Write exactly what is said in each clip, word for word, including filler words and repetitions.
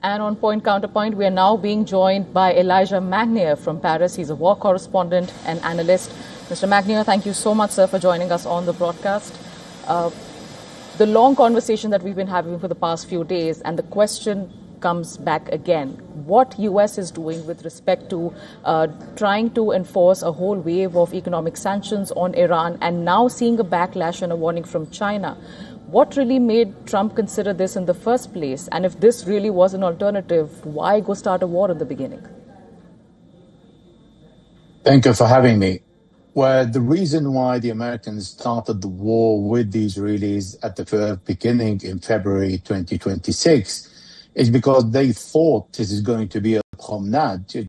And on Point Counterpoint, we are now being joined by Elijah Magnier from Paris. He's a war correspondent and analyst. Mister Magnier, thank you so much, sir, for joining us on the broadcast. Uh, the long conversation that we've been having for the past few days, and the question comes back again. What U S is doing with respect to uh, trying to enforce a whole wave of economic sanctions on Iran and now seeing a backlash and a warning from China. What really made Trump consider this in the first place? And if this really was an alternative, why go start a war in the beginning? Thank you for having me. Well, the reason why the Americans started the war with the Israelis at the very beginning in February twenty twenty-six is because they thought this is going to be a promenade,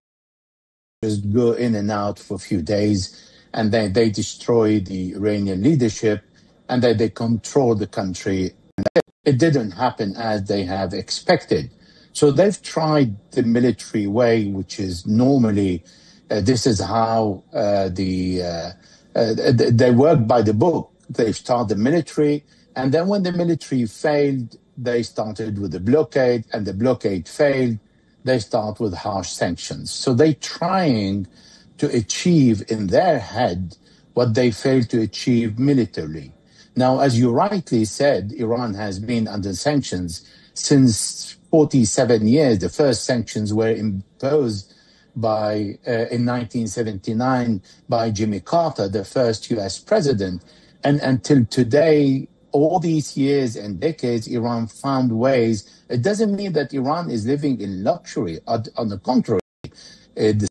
just go in and out for a few days, and then they destroy the Iranian leadership, and then they control the country. It didn't happen as they have expected. So they've tried the military way, which is normally, uh, this is how uh, the uh, uh, they work by the book. They start the military, and then when the military failed, they started with the blockade, and the blockade failed, they start with harsh sanctions. So they're trying to achieve in their head what they failed to achieve militarily. Now, as you rightly said, Iran has been under sanctions since forty-seven years. The first sanctions were imposed by uh, in nineteen seventy-nine by Jimmy Carter, the first U S president. And until today, all these years and decades, Iran found ways. It doesn't mean that Iran is living in luxury. On the contrary, uh, the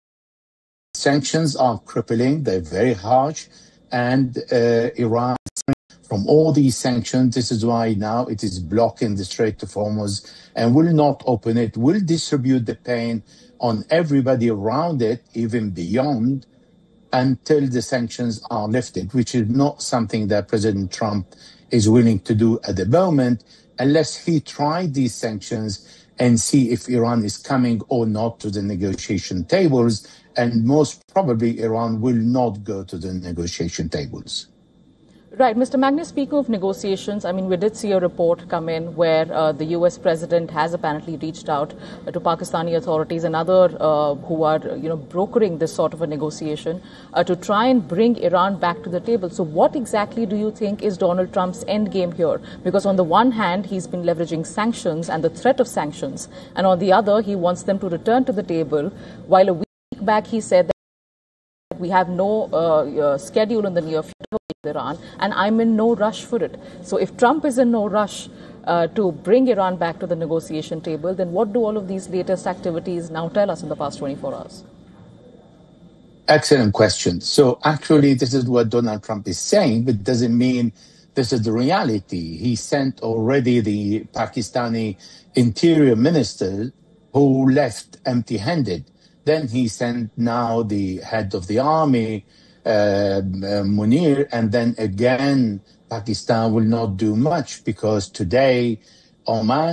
sanctions are crippling. They're very harsh. And uh, Iran, from all these sanctions, this is why now it is blocking the Strait of Hormuz and will not open it, will distribute the pain on everybody around it, even beyond, until the sanctions are lifted, which is not something that President Trump is willing to do at the moment, unless he tried these sanctions and see if Iran is coming or not to the negotiation tables. And most probably Iran will not go to the negotiation tables. Right. Mister Magnier, speaking of negotiations, I mean, we did see a report come in where uh, the U S president has apparently reached out uh, to Pakistani authorities and other uh, who are, you know, brokering this sort of a negotiation uh, to try and bring Iran back to the table. So what exactly do you think is Donald Trump's end game here? Because on the one hand, he's been leveraging sanctions and the threat of sanctions. And on the other, he wants them to return to the table. While a week back, he said that we have no uh, uh, schedule in the near future with Iran, and I'm in no rush for it. So if Trump is in no rush uh, to bring Iran back to the negotiation table, then what do all of these latest activities now tell us in the past twenty-four hours? Excellent question. So actually, this is what Donald Trump is saying, but it doesn't mean this is the reality. He sent already the Pakistani interior minister who left empty-handed. Then he sent now the head of the army, uh, uh, Munir, and then again, Pakistan will not do much because today Oman